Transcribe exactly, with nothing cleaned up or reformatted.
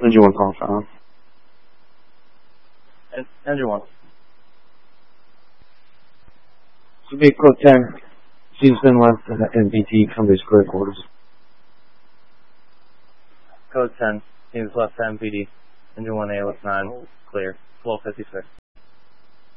Engine one call found. En engine one. To be code ten. Houston left N B T, come to square quarters. Code ten. Teams left M P D. Engine one A left nine. Clear. twelve fifty-six.